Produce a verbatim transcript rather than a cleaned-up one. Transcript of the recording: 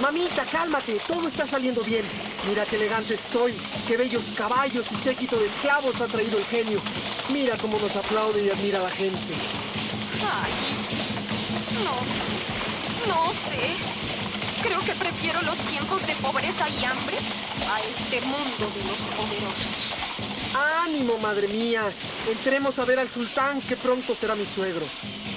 Mamita, cálmate, todo está saliendo bien. Mira qué elegante estoy, qué bellos caballos y séquito de esclavos ha traído el genio. Mira cómo nos aplaude y admira la gente. Ay, no, no sé. Creo que prefiero los tiempos de pobreza y hambre a este mundo de los poderosos. ¡Ánimo, madre mía! Entremos a ver al sultán, que pronto será mi suegro.